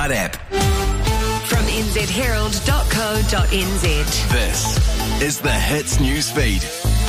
iHeart app. From nzherald.co.nz. This is the Hits News Feed.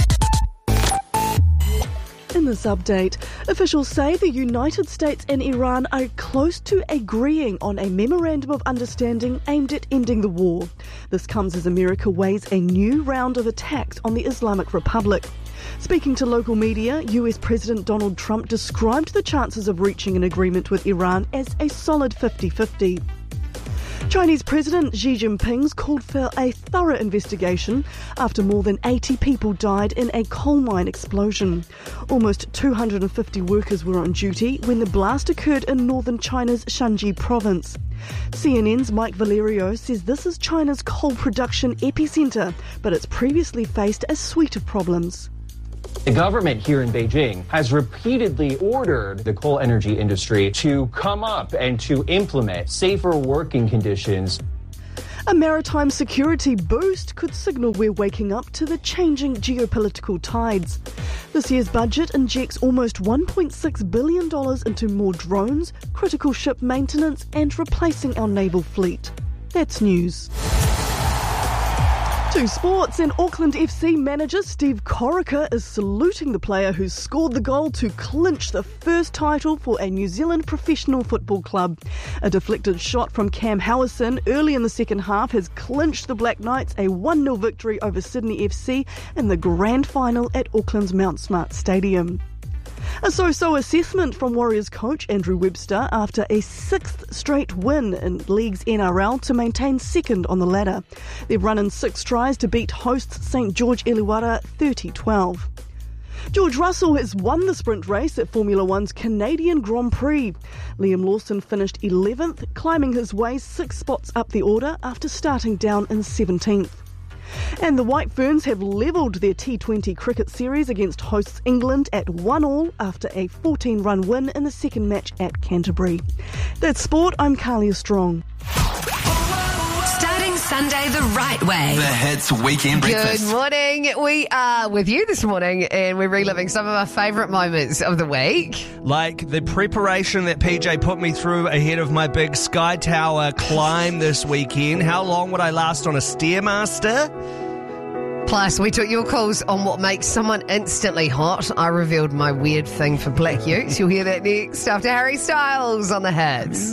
In this update, officials say the United States and Iran are close to agreeing on a memorandum of understanding aimed at ending the war. This comes as America weighs a new round of attacks on the Islamic Republic. Speaking to local media, US President Donald Trump described the chances of reaching an agreement with Iran as a solid 50-50. Chinese President Xi Jinping's called for a thorough investigation after more than 80 people died in a coal mine explosion. Almost 250 workers were on duty when the blast occurred in northern China's Shanxi province. CNN's Mike Valerio says this is China's coal production epicenter, but it's previously faced a suite of problems. The government here in Beijing has repeatedly ordered the coal energy industry to come up and to implement safer working conditions. A maritime security boost could signal we're waking up to the changing geopolitical tides. This year's budget injects almost $1.6 billion into more drones, critical ship maintenance and replacing our naval fleet. That's news. To sports, and Auckland FC manager Steve Corica is saluting the player who scored the goal to clinch the first title for a New Zealand professional football club. A deflected shot from Cam Howison early in the second half has clinched the Black Knights a 1-0 victory over Sydney FC in the grand final at Auckland's Mount Smart Stadium. A so-so assessment from Warriors coach Andrew Webster after a sixth straight win in League's NRL to maintain second on the ladder. They've run in 6 tries to beat hosts St George Illawarra 30-12. George Russell has won the sprint race at Formula One's Canadian Grand Prix. Liam Lawson finished 11th, climbing his way 6 spots up the order after starting down in 17th. And the White Ferns have levelled their T20 cricket series against hosts England at 1-1 after a 14-run win in the second match at Canterbury. That's sport. I'm Carlia Strong. Starting Sunday the right way. The Hits Weekend Breakfast. Good morning. We are with you this morning and we're reliving some of our favourite moments of the week. Like the preparation that PJ put me through ahead of my big Sky Tower climb this weekend. How long would I last on a Stairmaster? Plus, we took your calls on what makes someone instantly hot. I revealed my weird thing for Black Utes. You'll hear that next after Harry Styles on the Hits.